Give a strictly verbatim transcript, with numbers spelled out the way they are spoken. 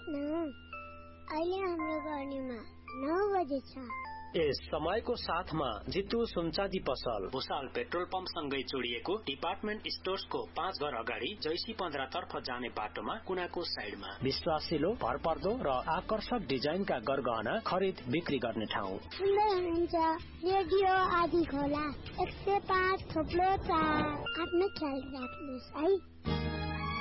नौ अहिले हाम्रो गर्नेमा नौ बजे छ। यस समयको साथमा जितु सुनचाँदी पसल भुसाल पेट्रोल पम्प सँगै जोडिएको डिपार्टमेन्ट स्टोर्सको पाँच घर अगाडि जैसी पन्ध्र तर्फ जाने बाटोमा कुनाको साइडमा विश्वासिलो भरपर्दो र आकर्षक डिजाइनका गरगहना खरिद बिक्री गर्ने ठाउँ। सुन्दै हुनुहुन्छ रेडियो आदि खोला एक सय पाँच थोप्लो चार। आफ्नो ख्याल राख्नुहोस् है।